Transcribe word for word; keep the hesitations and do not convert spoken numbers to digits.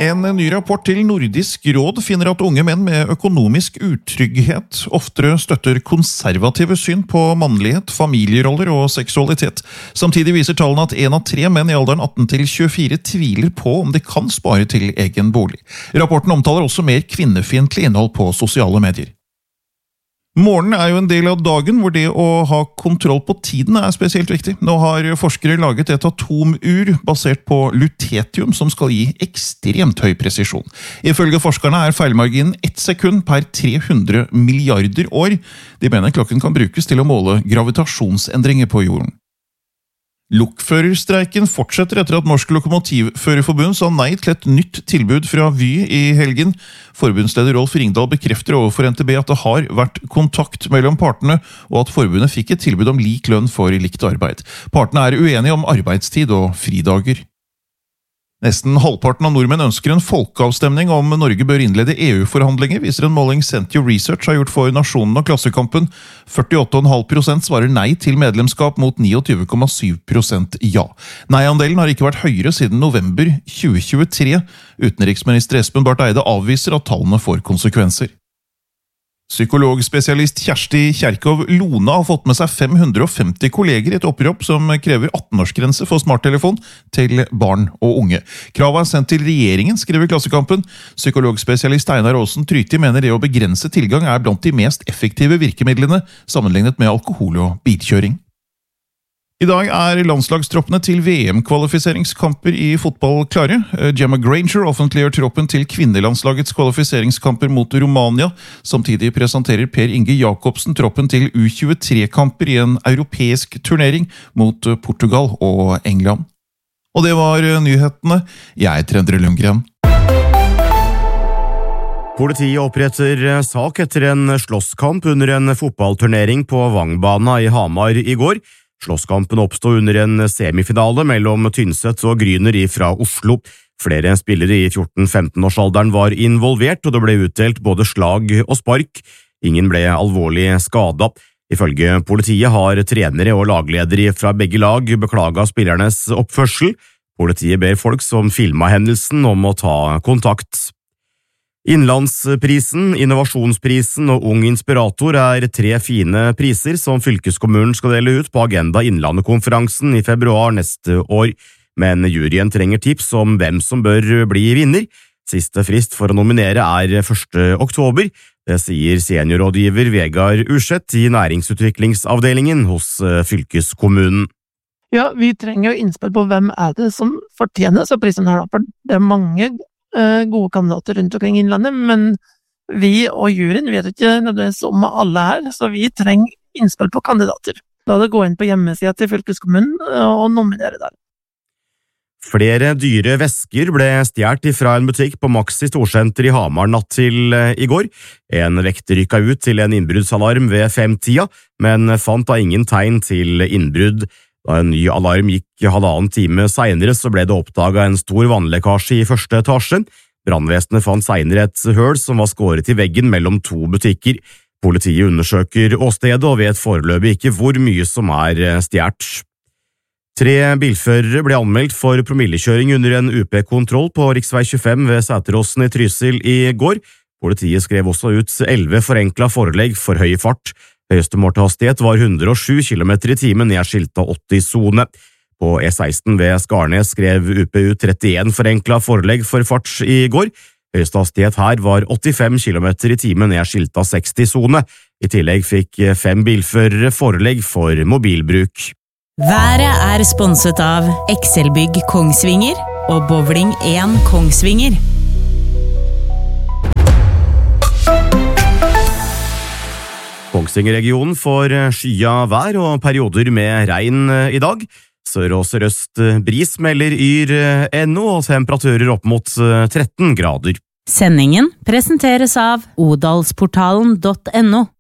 En ny rapport til Nordisk råd finner at unge menn med økonomisk utrygghet oftere støtter konservative syn på mannlighet, familieroller og seksualitet. Samtidig viser tallene at en av tre menn i alderen atten til tjuefire tviler på om de kan spare til egen bolig. Rapporten omtaler også mer kvinnefiendtlig innhold på sosiale medier. Morgenen er jo en del av dagen hvor det å ha kontroll på tiden er spesielt viktig. Nå har forskere laget et atomur basert på lutetium som skal gi ekstremt høy presisjon. Ifølge forskerne er feilmarginen ett sekund per tre hundre milliarder år. De mener klokken kan brukes til å måle gravitasjonsendringer på jorden. Lokførerstreiken fortsetter etter at Norsk Lokomotivførerforbund sa nei til et nytt tilbud fra Vy i helgen. Forbundsleder Rolf Ringdal bekrefter overfor N T B at det har vært kontakt mellom partene, og at forbundet fikk et tilbud om lik lønn for likt arbeid. Partene er uenige om arbeidstid og fridager. Nesten halvparten av nordmenn ønsker en folkeavstemning om Norge bør innlede E U-forhandlinger, viser en måling Sentio Research har gjort for Nasjonen og Klassekampen. førtiåtte komma fem prosent svarer nei til medlemskap mot tjueni komma syv prosent ja. Nei-andelen har ikke vært høyere siden november tjue tjuetre. Utenriksminister Espen Barth Eide avviser at tallene får konsekvenser. Psykologspesialist Kjersti Kjerkov Lone har fått med seg fem hundre og femti kolleger i et opprop som krever atten-årsgrense for smarttelefon til barn og unge. Kravet er sendt til regjeringen, skriver Klassekampen. Psykologspesialist Einar Aasen Tryti mener det å begrense tilgang er blant de mest effektive virkemidlene sammenlignet med alkohol og bilkjøring. I dag er landslagstroppene til V M-kvalifiseringskamper i fotball klare. Gemma Granger offentliggjør troppen til kvinnelandslagets kvalifiseringskamper mot Romania. Samtidig presenterer Per Inge Jakobsen troppen til U tjuetre-kamper i en europeisk turnering mot Portugal og England. Og det var nyhetene. Jeg er Endre Lundgren. Politiet oppretter sak etter en slåsskamp under en fotballturnering på Vangbana i Hamar i går. Slåsskampen oppstod under en semifinale mellom Tynset og Gryner fra Oslo. Flere spillere i fjorten-femten-årsalderen var involvert, og det ble utdelt både slag og spark. Ingen ble alvorlig skadet. Ifølge politiet har trenere og lagledere fra begge lag beklaget spillernes oppførsel. Politiet ber folk som filmet hendelsen om å ta kontakt. Innlandsprisen, Innovasjonsprisen og Ung Inspirator er tre fine priser som fylkeskommunen skal dele ut på Agenda Innlandet-konferansen i februar neste år, men juryen trenger tips om hvem som bør bli vinner. Siste frist for å nominere er første oktober, det sier seniorrådgiver Vegard Ursett i næringsutviklingsavdelingen hos fylkeskommunen. Ja, vi trenger jo innspill på hvem er det som fortjener så prisen her, for det er mange gode kandidater rundt omkring innlandet, men vi og juryen vet ikke nødvendigvis om alle her, så vi trenger innspill på kandidater. Da det går inn på hjemmesiden til fylkeskommunen og nominere der. Flere dyre vesker ble stjert fra en butikk på Maxi Storsenter i Hamar natt til i går. En vekter rykket ut til en innbruddsalarm ved femtida, men fant da ingen tegn til innbrudd. Da en ny alarm gikk halvannen time senere, så ble det oppdaget en stor vannlekkasje i første etasje. Brannvesenet fant senere et høl som var skåret i veggen mellom to butikker. Politiet undersøker åstedet og vet foreløpig ikke hvor mye som er stjert. Tre bilførere ble anmeldt for promillekjøring under en U P-kontroll på riksvei tjuefem ved Sæteråsen i Trysil i går. Politiet skrev også ut elleve forenklet forelegg for høy fart. Høyeste målte hastighet var hundre og sju kilometer i timen i skilta åtti-sone. På E seksten ved Skarnes skrev U P ut trettien forenklet forelegg for fart i går. Høyeste hastighet her var åttifem kilometer i timen i skilta seksti-sone. I tillegg fikk fem bilførere forelegg for mobilbruk. Været er sponset av Excelbygg Kongsvinger og Bowling én Kongsvinger. Kongsvinger-regionen får skya vær og perioder med regn i dag. Sør- og sørøst bris melder yr ennå og temperaturer opp mot tretten grader. Sendingen presenteres av odalsportalen punktum no.